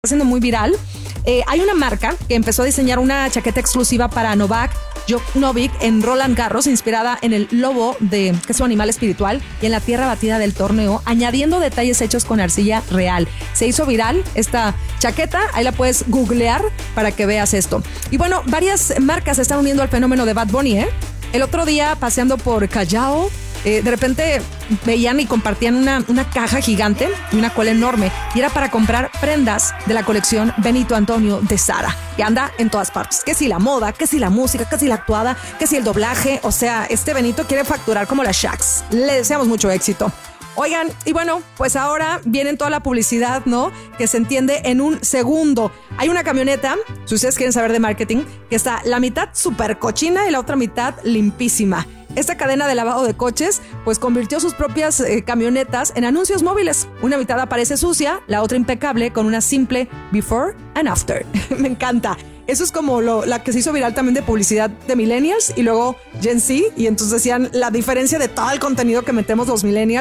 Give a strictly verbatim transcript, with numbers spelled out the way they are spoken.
Siendo muy viral. Eh, hay una marca que empezó a diseñar una chaqueta exclusiva para Novak Djokovic en Roland Garros, inspirada en el lobo, de, que es su animal espiritual, y en la tierra batida del torneo, añadiendo detalles hechos con arcilla real. Se hizo viral esta chaqueta, ahí la puedes googlear para que veas esto. Y bueno, varias marcas se están uniendo al fenómeno de Bad Bunny, ¿eh? El otro día, paseando por Callao, Eh, de repente veían y compartían una, una caja gigante y una cola enorme, y era para comprar prendas de la colección Benito Antonio de Zara, que anda en todas partes. Que si la moda, que si la música, que si la actuada, que si el doblaje. O sea, este Benito quiere facturar como las Shax. Le deseamos mucho éxito. Oigan, y bueno, pues ahora viene toda la publicidad, ¿no? Que se entiende en un segundo. Hay una camioneta, si ustedes quieren saber de marketing, que está la mitad súper cochina y la otra mitad limpísima. Esta cadena de lavado de coches pues convirtió sus propias eh, camionetas en anuncios móviles. Una mitad aparece sucia, la otra impecable, con una simple before and after. Me encanta. Eso es como lo, la que se hizo viral también de publicidad de millennials y luego Gen Z, y entonces decían la diferencia de todo el contenido que metemos los millennials